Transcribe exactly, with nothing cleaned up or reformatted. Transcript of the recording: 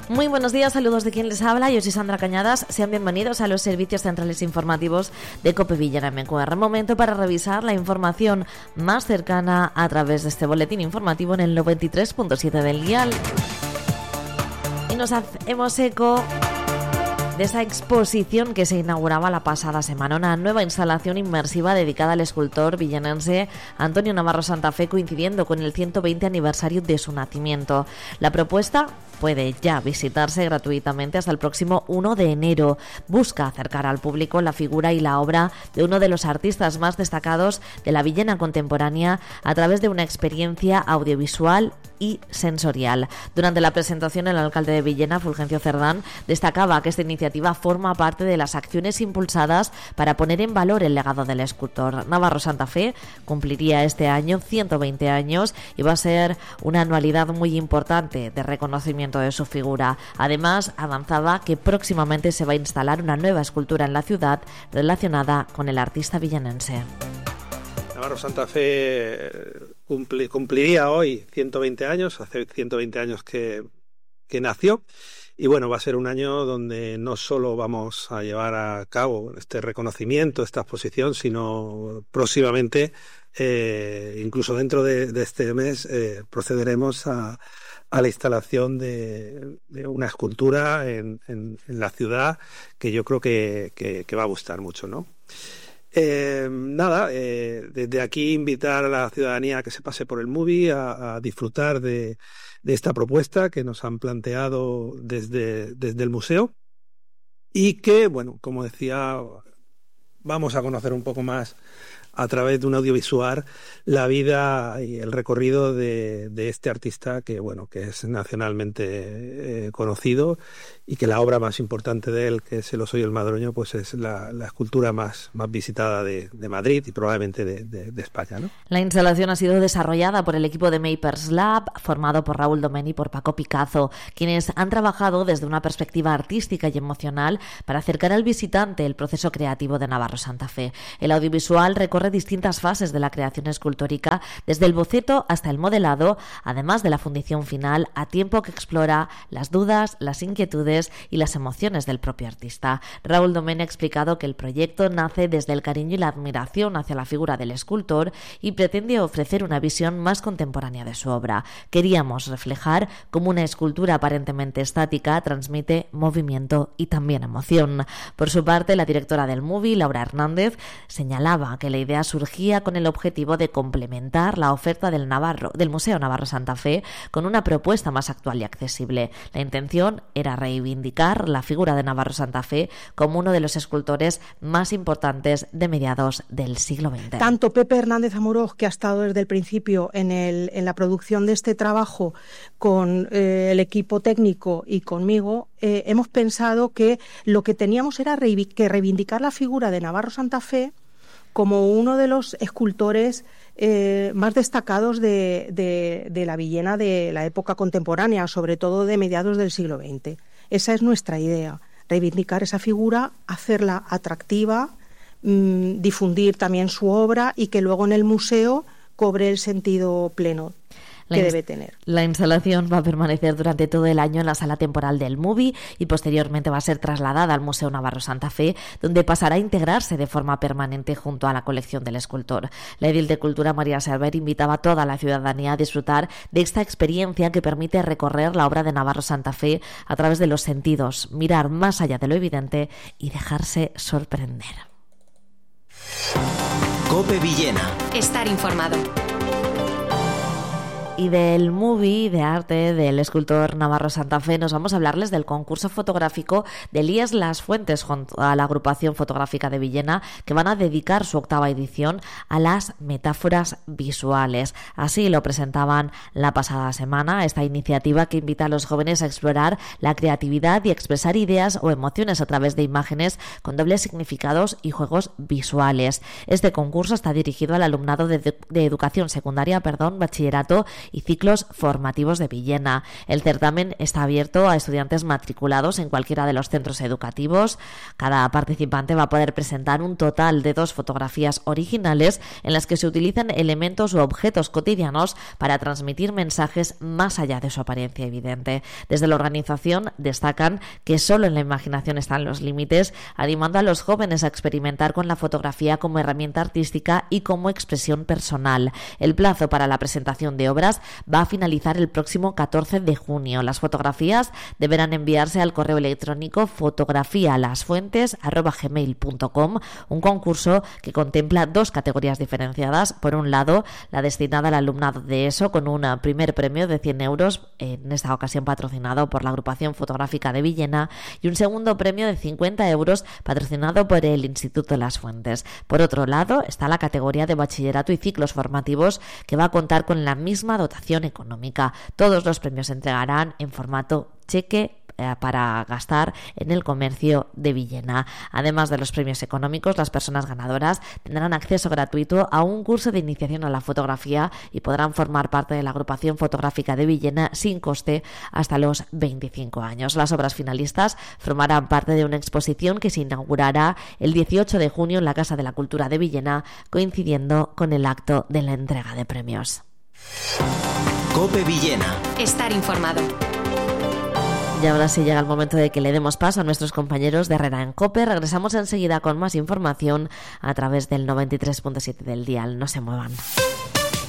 Muy buenos días, saludos de quien les habla. Yo soy Sandra Cañadas. Sean bienvenidos a los servicios centrales informativos de COPE Villena M Q R. Momento para revisar la información más cercana a través de este boletín informativo en el noventa y tres punto siete del dial. Y nos hacemos eco de esa exposición que se inauguraba la pasada semana, una nueva instalación inmersiva dedicada al escultor villenense Antonio Navarro Santa Fe, coincidiendo con el ciento veinte aniversario de su nacimiento. La propuesta puede ya visitarse gratuitamente hasta el próximo uno de enero. Busca acercar al público la figura y la obra de uno de los artistas más destacados de la Villena contemporánea a través de una experiencia audiovisual y sensorial. Durante la presentación, el alcalde de Villena, Fulgencio Cerdán, destacaba que esta iniciativa forma parte de las acciones impulsadas para poner en valor el legado del escultor. Navarro Santa Fe cumpliría este año ciento veinte años y va a ser una anualidad muy importante de reconocimiento de su figura. Además, avanzaba que próximamente se va a instalar una nueva escultura en la ciudad relacionada con el artista villenense. Navarro Santa Fe cumpli, cumpliría hoy ciento veinte años, hace ciento veinte años que, que nació, y bueno, va a ser un año donde no solo vamos a llevar a cabo este reconocimiento, esta exposición, sino próximamente, eh, incluso dentro de, de este mes, eh, procederemos a a la instalación de, de una escultura en, en, en la ciudad que yo creo que, que, que va a gustar mucho, ¿no? Eh, nada, eh, desde aquí invitar a la ciudadanía a que se pase por el movie, a, a disfrutar de, de esta propuesta que nos han planteado desde, desde el museo y que, bueno, como decía, vamos a conocer un poco más a través de un audiovisual la vida y el recorrido de, de este artista que bueno que es nacionalmente eh, conocido y que la obra más importante de él, que es El oso y el madroño, pues es la, la escultura más, más visitada de, de Madrid y probablemente de, de, de España, ¿no? La instalación ha sido desarrollada por el equipo de Mapers Lab, formado por Raúl Domeni y por Paco Picazo, quienes han trabajado desde una perspectiva artística y emocional para acercar al visitante el proceso creativo de Navarro Santa Fe. El audiovisual recorre distintas fases de la creación escultórica, desde el boceto hasta el modelado, además de la fundición final, a tiempo que explora las dudas, las inquietudes y las emociones del propio artista. Raúl Domeni ha explicado que el proyecto nace desde el cariño y la admiración hacia la figura del escultor y pretende ofrecer una visión más contemporánea de su obra. Queríamos reflejar cómo una escultura aparentemente estática transmite movimiento y también emoción. Por su parte, la directora del movie, Laura Hernández, señalaba que la idea surgía con el objetivo de complementar la oferta del Navarro, del Museo Navarro Santa Fe con una propuesta más actual y accesible. La intención era reivindicar la figura de Navarro Santa Fe como uno de los escultores más importantes de mediados del siglo veinte. Tanto Pepe Hernández Amorós, que ha estado desde el principio en, el, en la producción de este trabajo con eh, el equipo técnico y conmigo, eh, hemos pensado que lo que teníamos era reiv- que reivindicar la figura de Navarro Santa Fe como uno de los escultores eh, más destacados de, de, de la Villena de la época contemporánea, sobre todo de mediados del siglo veinte. Esa es nuestra idea, reivindicar esa figura, hacerla atractiva, mmm, difundir también su obra y que luego en el museo cobre el sentido pleno que debe tener. La instalación va a permanecer durante todo el año en la sala temporal del movie y posteriormente va a ser trasladada al Museo Navarro Santa Fe, donde pasará a integrarse de forma permanente junto a la colección del escultor. La edil de Cultura, María Server, invitaba a toda la ciudadanía a disfrutar de esta experiencia que permite recorrer la obra de Navarro Santa Fe a través de los sentidos, mirar más allá de lo evidente y dejarse sorprender. COPE Villena. Estar informado. Y del movie de arte del escultor Navarro Santa Fe nos vamos a hablarles del concurso fotográfico de Elías Las Fuentes junto a la agrupación fotográfica de Villena, que van a dedicar su octava edición a las metáforas visuales. Así lo presentaban la pasada semana, esta iniciativa que invita a los jóvenes a explorar la creatividad y expresar ideas o emociones a través de imágenes con dobles significados y juegos visuales. Este concurso está dirigido al alumnado de, de educación secundaria, perdón, bachillerato y ciclos formativos de Villena. El certamen está abierto a estudiantes matriculados en cualquiera de los centros educativos. Cada participante va a poder presentar un total de dos fotografías originales en las que se utilizan elementos u objetos cotidianos para transmitir mensajes más allá de su apariencia evidente. Desde la organización destacan que solo en la imaginación están los límites, animando a los jóvenes a experimentar con la fotografía como herramienta artística y como expresión personal. El plazo para la presentación de obras va a finalizar el próximo catorce de junio. Las fotografías deberán enviarse al correo electrónico fotografialasfuentes arroba gmail punto com, un concurso que contempla dos categorías diferenciadas. Por un lado, la destinada al alumnado de ESO, con un primer premio de cien euros, en esta ocasión patrocinado por la Agrupación Fotográfica de Villena, y un segundo premio de cincuenta euros patrocinado por el Instituto de las Fuentes. Por otro lado, está la categoría de bachillerato y ciclos formativos, que va a contar con la misma dotación económica. Todos los premios se entregarán en formato cheque para gastar en el comercio de Villena. Además de los premios económicos, las personas ganadoras tendrán acceso gratuito a un curso de iniciación a la fotografía y podrán formar parte de la Agrupación Fotográfica de Villena sin coste hasta los veinticinco años. Las obras finalistas formarán parte de una exposición que se inaugurará el dieciocho de junio en la Casa de la Cultura de Villena, coincidiendo con el acto de la entrega de premios. COPE Villena. Estar informado. Y ahora sí llega el momento de que le demos paso a nuestros compañeros de Herrera en COPE. Regresamos enseguida con más información a través del noventa y tres punto siete del dial. No se muevan.